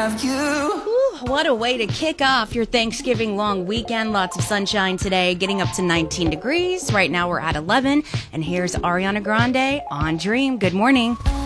have you. Ooh, what a way to kick off your Thanksgiving long weekend. Lots of sunshine today, getting up to 19 degrees. Right now we're at 11. And here's Ariana Grande on Dream. Good morning.